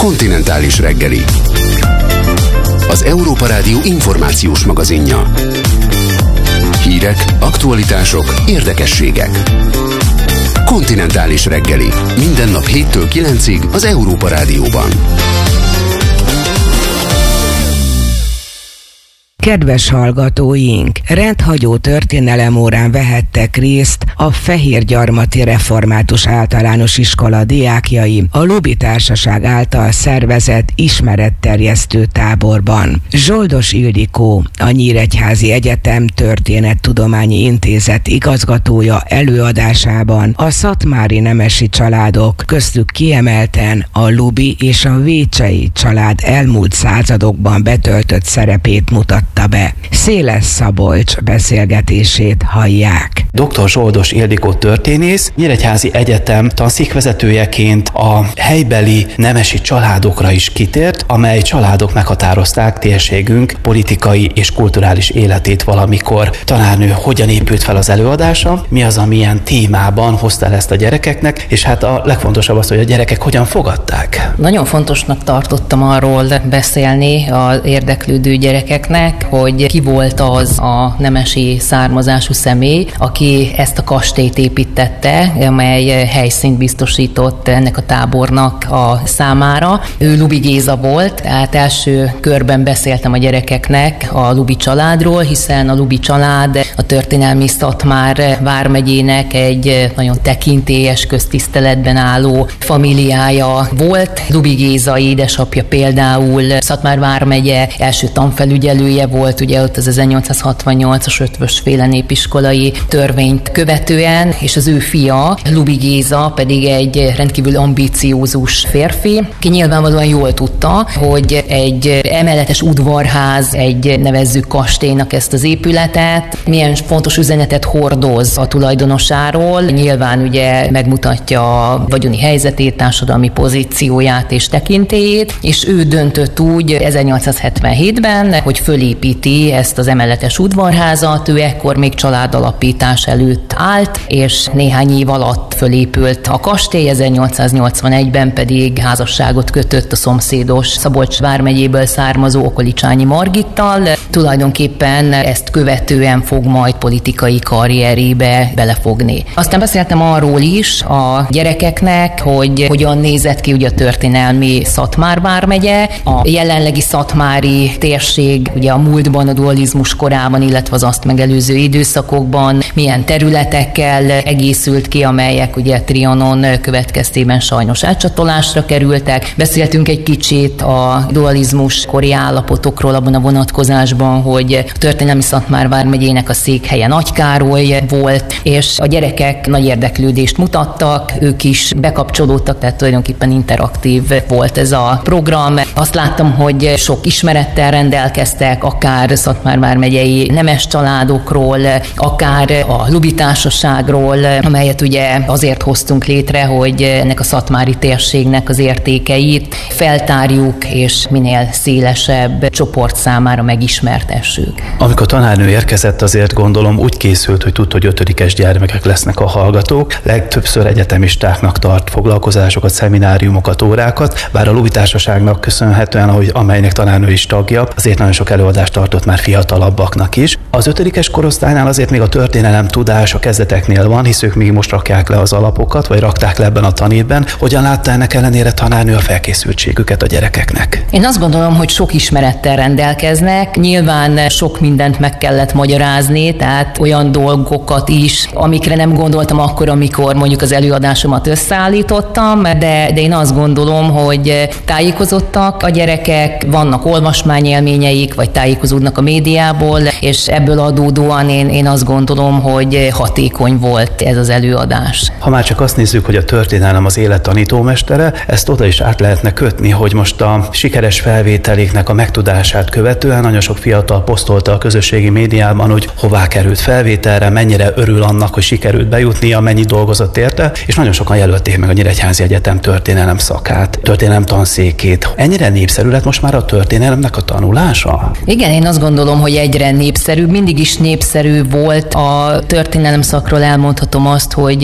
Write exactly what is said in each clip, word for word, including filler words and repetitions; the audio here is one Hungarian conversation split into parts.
Kontinentális reggeli. Az Európa Rádió információs magazinja. Hírek, aktualitások, érdekességek. Kontinentális reggeli. Minden nap héttől kilencig az Európa Rádióban. Kedves hallgatóink, rendhagyó történelemórán vehettek részt a Fehérgyarmati Református Általános Iskola diákjai a Lubi Társaság által szervezett ismeretterjesztő táborban. Zsoldos Ildikó, a Nyíregyházi Egyetem Történettudományi Intézet igazgatója előadásában a szatmári nemesi családok, köztük kiemelten a Lubi és a Vécsey család elmúlt századokban betöltött szerepét mutatta be. Széles Szabolcs beszélgetését hallják. doktor Zsoldos Ildikó történész, Nyíregyházi Egyetem tanszékvezetőjeként a helybeli nemesi családokra is kitért, amely családok meghatározták térségünk politikai és kulturális életét valamikor. Tanárnő, hogyan épült fel az előadása, mi az, amilyen témában hoztál ezt a gyerekeknek, és hát a legfontosabb az, hogy a gyerekek hogyan fogadták. Nagyon fontosnak tartottam arról beszélni az érdeklődő gyerekeknek, hogy ki volt az a nemesi származású személy, aki ezt a kastélyt építette, amely helyszínt biztosított ennek a tábornak a számára. Ő Lubi Géza volt, tehát első körben beszéltem a gyerekeknek a Lubi családról, hiszen a Lubi család a történelmi Szatmár vármegyének egy nagyon tekintélyes, köztiszteletben álló familiája volt. Lubi Géza édesapja például Szatmár vármegye első tanfelügyelője volt, ugye ott az ezernyolcszázhatvannyolcas ötvös féle népiskolai törvényt követően, és az ő fia, Lubi Géza pedig egy rendkívül ambiciózus férfi, ki nyilvánvalóan jól tudta, hogy egy emeletes udvarház, egy nevezzük kastélynak ezt az épületet, milyen fontos üzenetet hordoz a tulajdonosáról, nyilván ugye megmutatja a vagyoni helyzetét, társadalmi pozícióját és tekintélyét, és ő döntött úgy ezernyolcszázhetvenhétben, hogy fölépíti ezt az emeletes udvarházat, ő ekkor még családalapítás előtt állt, és néhány év alatt fölépült a kastély, ezernyolcszáznyolcvanegyben pedig házasságot kötött a szomszédos Szabolcs vármegyéből származó Okolicsányi Margittal. Tulajdonképpen ezt követően fog majd politikai karrierébe belefogni. Aztán beszéltem arról is a gyerekeknek, hogy hogyan nézett ki ugye a történelmi Szatmár vármegye, a jelenlegi szatmári térség ugye a múltban, a dualizmus korában, illetve az azt megelőző időszakokban milyen területekkel egészült ki, amelyek ugye Trianon következtében sajnos átcsatolásra kerültek. Beszéltünk egy kicsit a dualizmus kori állapotokról abban a vonatkozásban, hogy a történelmi Szatmár vármegyének a székhelye Nagykároly volt, és a gyerekek nagy érdeklődést mutattak, ők is bekapcsolódtak, tehát tulajdonképpen interaktív volt ez a program. Azt láttam, hogy sok ismerettel rendelkeztek, akár Szatmár vármegyei nemes családokról, akár a Lubi Társaságról, amelyet ugye azért hoztunk létre, hogy ennek a szatmári térségnek az értékeit feltárjuk, és minél szélesebb csoport számára megismertessük. Amikor tanárnő érkezett, azért gondolom úgy készült, hogy tudta, hogy ötödikes gyermekek lesznek a hallgatók, legtöbbször egyetemistáknak tart foglalkozásokat, szemináriumokat, órákat, bár a Lubi Társaságnak köszönhetően, ahogy amelynek tanárnő is tagja, azért nagyon sok előadást tartott már fiatalabbaknak is. Az ötödikes korosztálynál azért még a történelem tudás a kezdeteknél van, hisz ők még most rakják le az alapokat, vagy rakták le ebben a tanévben. Hogyan látta ennek ellenére tanárnő a felkészültségüket a gyerekeknek? Én azt gondolom, hogy sok ismerettel rendelkeznek. Nyilván sok mindent meg kellett magyarázni, tehát olyan dolgokat is, amikre nem gondoltam akkor, amikor mondjuk az előadásomat összeállítottam, de, de én azt gondolom, hogy tájékozottak a gyerekek, vannak olvasmányélményeik, vagy tájékozódnak a médiából, és ebből adódóan én, én azt gondolom, hogy hatékony volt ez az előadás. Ha már csak azt nézzük, hogy a történelem az élet tanítómestere, ezt oda is át lehetne kötni, hogy most a sikeres felvételéknek a megtudását követően nagyon sok fiatal posztolta a közösségi médiában, hogy hová került felvételre, mennyire örül annak, hogy sikerült bejutnia, mennyi dolgozott érte, és nagyon sokan jelölték meg a Nyíregyházi Egyetem történelem szakát, történelem tanszékét. Ennyire népszerű lett most már a történelemnek a tanulása? Igen, én azt gondolom, hogy egyre népszerűbb, mindig is népszerű volt a történelem szakról, elmondhatom azt, hogy mindig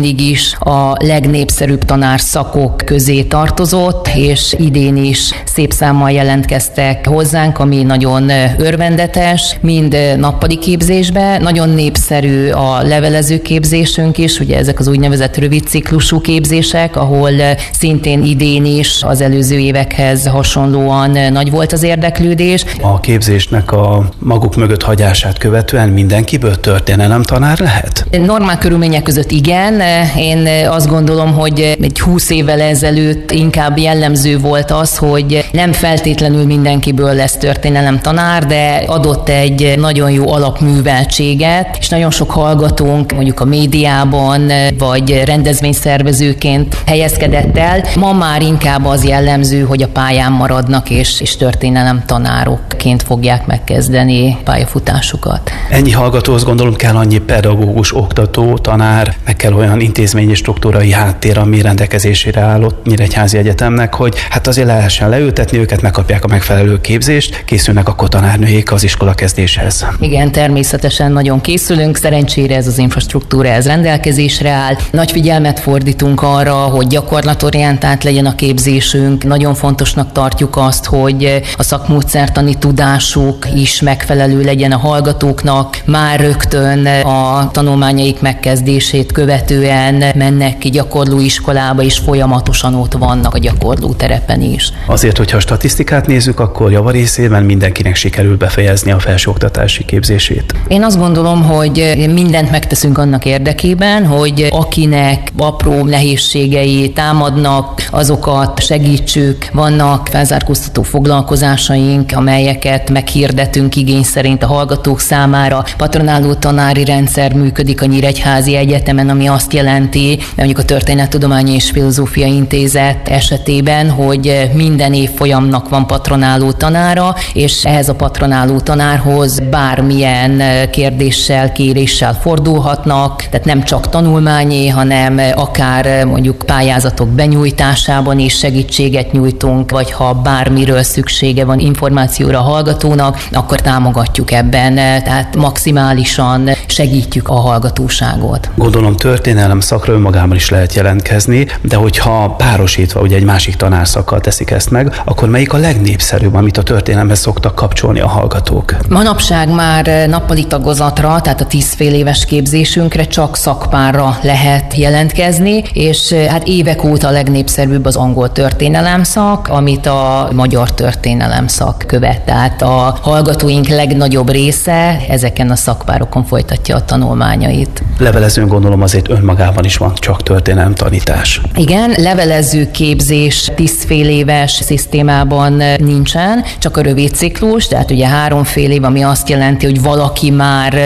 mindig is a legnépszerűbb tanárszakok közé tartozott, és idén is szép számmal jelentkeztek hozzánk, ami nagyon örvendetes, mind nappali képzésbe. Nagyon népszerű a levelező képzésünk is, ugye ezek az úgynevezett rövid ciklusú képzések, ahol szintén idén is az előző évekhez hasonlóan nagy volt az érdeklődés. A képzésnek a maguk mögött hagyását követően mindenkiből történelem tanár lehet? Normál körülmények között igen. Én azt gondolom, hogy egy húsz évvel ezelőtt inkább jellemző volt az, hogy nem feltétlenül mindenkiből lesz történelem tanár, de adott egy nagyon jó alapműveltséget, és nagyon sok hallgatónk mondjuk a médiában, vagy rendezvényszervezőként helyezkedett el. Ma már inkább az jellemző, hogy a pályán maradnak, és, és történelem tanárokként fogják megkezdeni pályafutásukat. Ennyi hallgatóhoz gondolom kell annyi pedagógus, oktató, tanár, meg kell olyan intézményi struktúrai háttér, ami rendelkezésére állott Nyíregyházi Egyetemnek, hogy hát azért lehessen leültetni őket, megkapják a megfelelő képzést, készülnek akkor tanárnőjék az iskola kezdéshez. Igen, természetesen nagyon készülünk, szerencsére ez az infrastruktúra ez rendelkezésre áll. Nagy figyelmet fordítunk arra, hogy gyakorlatorientált legyen a képzésünk. Nagyon fontosnak tartjuk azt, hogy a szakmódszertani tudásuk is megfelelő legyen a hallgatóknak. Már rögtön a tanulmányaik megkezdését követően mennek ki gyakorlóiskolába, és folyamatosan ott vannak a gyakorlóterepen is. Azért, hogyha a statisztikát nézzük, akkor javarészében mindenkinek sikerül befejezni a felsőoktatási képzését. Én azt gondolom, hogy mindent megteszünk annak érdekében, hogy akinek apró nehézségei támadnak, azokat segítsük. Vannak felzárkóztató foglalkozásaink, amelyeket meghirdetünk igény szerint a hallgatók számára. Patronáló tanári rendszer működik a Nyíregyházi Egyetemen, ami azt jelenti, mondjuk a Történettudományi és Filozófiai Intézet esetében, hogy minden évfolyamnak van patronáló tanára, és ehhez a patronáló tanárhoz bármilyen kérdéssel, kéréssel fordulhatnak, tehát nem csak tanulmányi, hanem akár mondjuk pályázatok benyújtásában is segítséget nyújtunk, vagy ha bármiről szüksége van információra a hallgatónak, akkor támogatjuk ebben, tehát maximálisan segítjük a hallgatóságot. Gondolom történelem szakra önmagában is lehet jelentkezni, de hogyha párosítva ugye egy másik tanárszakkal teszik ezt meg, akkor melyik a legnépszerűbb, amit a történelemhez szoktak kapcsolni a hallgatók? Manapság már nappali tagozatra, tehát a tíz fél éves képzésünkre csak szakpárra lehet jelentkezni, és hát évek óta a legnépszerűbb az angol történelem szak, amit a magyar történelem szak követ. Tehát a hallgatóink legnagyobb része ezeken a szakpárokon folytatja a tanulmányait. Levelezőn gondolom azért önmagában is van csak történelem tanítás. Igen, levelező képzés tíz fél éves szisztémában nincsen, csak a rövid ciklus, tehát ugye három fél év, ami azt jelenti, hogy valaki már